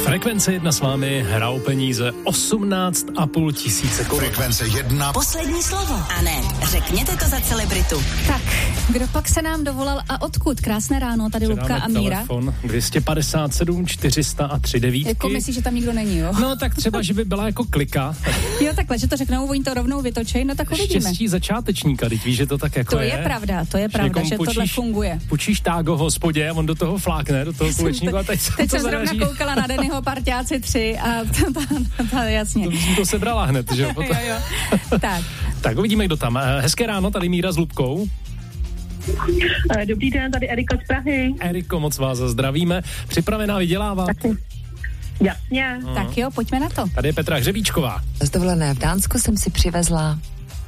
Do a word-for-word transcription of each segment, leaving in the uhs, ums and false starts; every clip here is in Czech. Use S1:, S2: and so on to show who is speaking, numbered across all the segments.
S1: Frekvence jedna s vámi hrál peníze osmnáct a půl tisíce korun.
S2: Frekvence jedna.
S3: Poslední slovo. A ne, řekněte to za celebritu.
S4: Tak, kdo pak se nám dovolal a odkud? Krásné ráno, tady Lubka a Míra.
S1: Telefon dvě stě padesát sedm čtyři sta a tři devítky.
S4: Jako myslíš, že tam nikdo není, jo?
S1: No tak třeba, že by byla jako klika.
S4: Jo, takhle, že to řeknou, oni to rovnou vytočej, no tak uvidíme.
S1: Štěstí začátečníka, teď víš, že to tak jako
S4: to
S1: je.
S4: je pravda, to je pravda, že
S1: počíš,
S4: tohle funguje.
S1: Počíš tágo v hospodě a on do toho flákne, do toho kulečníku a teď se
S4: Teď
S1: to
S4: jsem zrovna
S1: zadaří.
S4: koukala na Dennyho Parťáci tři a to, to, to, to jasně.
S1: To, to se brala hned, že jo?
S4: jo, jo. Tak.
S1: Tak uvidíme, kdo tam. Hezké ráno, tady Míra s Lubkou.
S5: Dobrý den, tady Erika z Prahy.
S1: Eriko, moc vás zdravíme. Připravená vydělávat?
S5: Jasně.
S1: Hmm.
S4: Tak jo, pojďme na to.
S1: Tady je Petra Hřebíčková.
S6: Z dovolené v Dánsku jsem si přivezla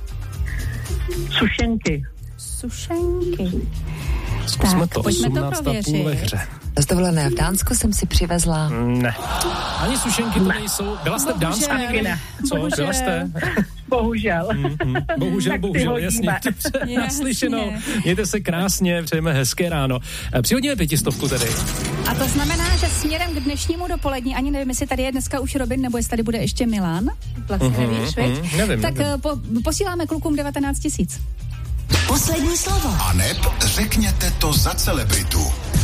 S5: Sušenky.
S4: Sušenky.
S1: Zkusme
S4: Tak,
S1: to,
S4: pojďme to
S1: osmnáct a půl
S4: prověřit.
S1: ve hře.
S6: Z dovolené v Dánsku jsem si přivezla
S1: Ne. Ani sušenky to nejsou. Byla jste v Dánsku?
S4: Bohužel.
S5: Ne.
S1: Co?
S4: Bohužel.
S1: Byla jste?
S5: Bohužel.
S1: Mm-hmm. Bohužel,
S5: Tak si
S1: bohužel,
S5: hodíme.
S1: jasně.
S4: Jasně.
S1: Naslyšeno. Mějte se krásně, přejeme hezké ráno. Přihodíme pětistovku tedy.
S4: A to znamená, že směrem k dnešnímu dopolední, ani nevím, jestli tady je dneska už Robin, nebo jestli tady bude ještě Milan. Vlastně
S1: Mhm,
S4: nevíš,
S1: mhm,
S4: viď?
S1: nevím,
S4: Tak
S1: nevím.
S4: po, posíláme klukům devatenáct tisíc.
S3: Poslední slovo.
S2: A neb řekněte to za celebritu.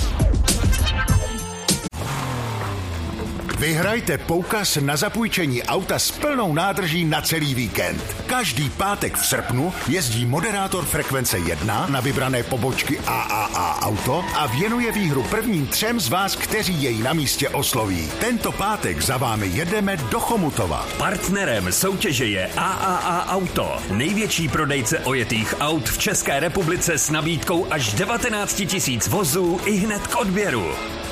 S2: Vyhrajte poukaz na zapůjčení auta s plnou nádrží na celý víkend. Každý pátek v srpnu jezdí moderátor Frekvence jedna na vybrané pobočky A A A Auto a věnuje výhru prvním třem z vás, kteří jej na místě osloví. Tento pátek za vámi jedeme do Chomutova.
S7: Partnerem soutěže je A A A Auto, největší prodejce ojetých aut v České republice s nabídkou až devatenáct tisíc vozů i hned k odběru.